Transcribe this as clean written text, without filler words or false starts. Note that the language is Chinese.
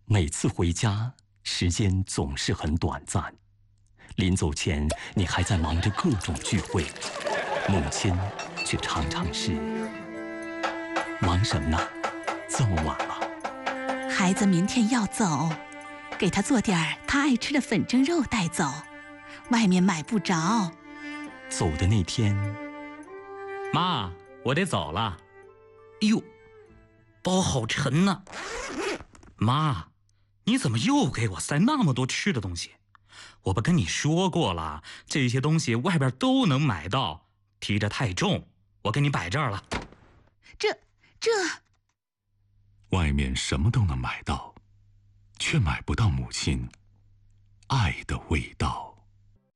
每次回家，时间总是很短暂。临走前，你还在忙着各种聚会，母亲却常常是忙什么呢？这么晚了。 孩子明天要走，给他做点他爱吃的粉蒸肉带走，外面买不着。 走的那天， 妈，我得走了。哟，包好沉呐！妈，你怎么又给我塞那么多吃的东西？我不跟你说过了，这些东西外边都能买到，提着太重，我给你摆这儿了。 这， 外面什么都能买到，却买不到母亲爱的味道。